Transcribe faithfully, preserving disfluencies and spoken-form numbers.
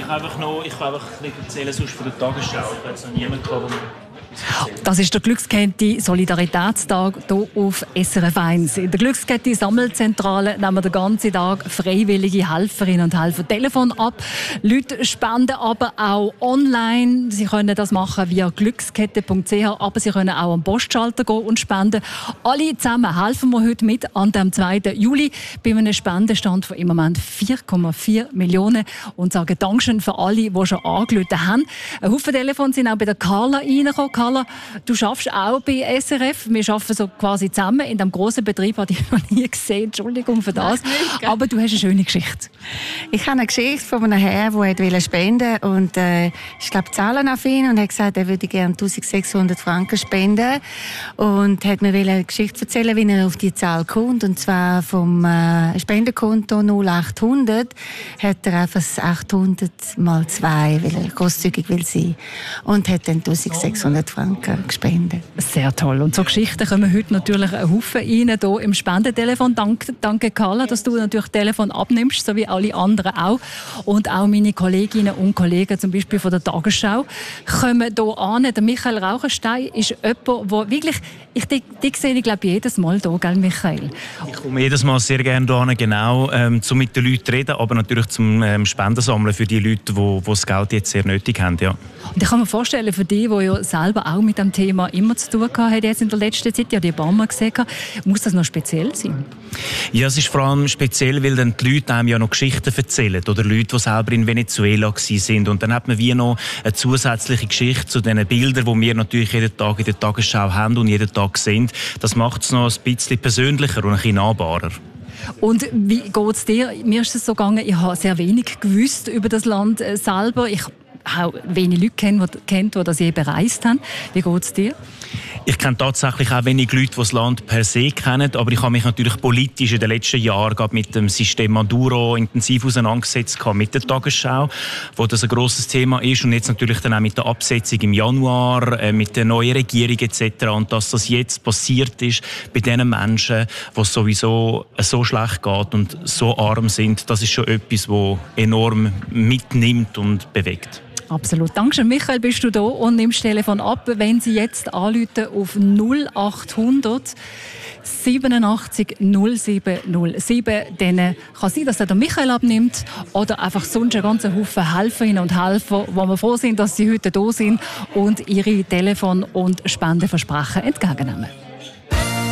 einfach noch, ich kann einfach ein bisschen erzählen, sonst von der Tagesschau. Ich habe jetzt noch niemanden gehabt, der Das ist der Glückskette Solidaritätstag hier auf S R F eins. In der Glückskette Sammelzentrale nehmen wir den ganzen Tag freiwillige Helferinnen und Helfer Telefon ab. Leute spenden aber auch online. Sie können das machen via glückskette punkt c h, aber sie können auch am Postschalter gehen und spenden. Alle zusammen helfen wir heute mit an dem zweiten Juli bei einem Spendenstand von im Moment vier Komma vier Millionen und sagen Dankeschön für alle, die schon angerufen haben. Ein Haufen Telefone sind auch bei der Carla reingekommen. Carla, du arbeitest auch bei S R F. Wir arbeiten so quasi zusammen. In diesem grossen Betrieb habe ich noch nie gesehen. Entschuldigung für das. Nicht, aber du hast eine schöne Geschichte. Ich habe eine Geschichte von einem Herrn, der spenden wollte. Und äh, ich glaube, zahlenaffin und hat gesagt, er würde gerne eintausendsechshundert Franken spenden. Und hat mir eine Geschichte erzählen, wie er auf die Zahl kommt. Und zwar vom äh, Spendenkonto null achthundert hat er einfach das achthundert mal zwei, weil er grosszügig will sein. Und hat dann eintausendsechshundert Franken gespendet. Sehr toll. Und so Geschichten kommen heute natürlich einen Haufen rein, hier im Spendentelefon. Danke, danke Carla, dass du natürlich das Telefon abnimmst, so wie alle anderen auch. Und auch meine Kolleginnen und Kollegen, zum Beispiel von der Tagesschau, kommen hier an. Der Michael Rauchenstein ist jemand, der wirklich, ich, die, die sehe ich glaube jedes Mal hier, gell Michael? Ich komme jedes Mal sehr gerne hierher, genau, ähm, um mit den Leuten zu reden, aber natürlich zum ähm, Spenden sammeln für die Leute, die, die das Geld jetzt sehr nötig haben. Ja. Und ich kann mir vorstellen, für die, die ja selber auch mit dem Thema immer zu tun haben, jetzt in der letzten Zeit, ja die Obama gesehen, muss das noch speziell sein? Ja, es ist vor allem speziell, weil dann die Leute einem ja noch Geschichten erzählen oder Leute, die selber in Venezuela waren. Und dann hat man wie noch eine zusätzliche Geschichte zu den Bildern, die wir natürlich jeden Tag in der Tagesschau haben und jeden Tag sehen. Das macht es noch ein bisschen persönlicher und ein bisschen nahbarer. Und wie geht es dir? Mir ist es so gegangen, ich habe sehr wenig gewusst über das Land selber. Ich habe wenig Leute kennt, die, kennt, die das je bereist haben. Wie geht es dir? Ich kenne tatsächlich auch wenig Leute, die das Land per se kennen, aber ich habe mich natürlich politisch in den letzten Jahren gerade mit dem System Maduro intensiv auseinandergesetzt, mit der Tagesschau, wo das ein grosses Thema ist, und jetzt natürlich dann auch mit der Absetzung im Januar, äh, mit der neuen Regierung et cetera. Und dass das jetzt passiert ist bei den Menschen, die es sowieso so schlecht geht und so arm sind, das ist schon etwas, das enorm mitnimmt und bewegt. Absolut. Dankeschön, Michael, bist du da und nimmst das Telefon ab. Wenn Sie jetzt anrufen auf null achthundert siebenundachtzig null sieben null sieben, dann kann sein, dass er den Michael abnimmt oder einfach sonst einen ganzen Haufen Helferinnen und Helfer, wo wir froh sind, dass sie heute da sind und ihre Telefon- und Spendenversprechen entgegennehmen.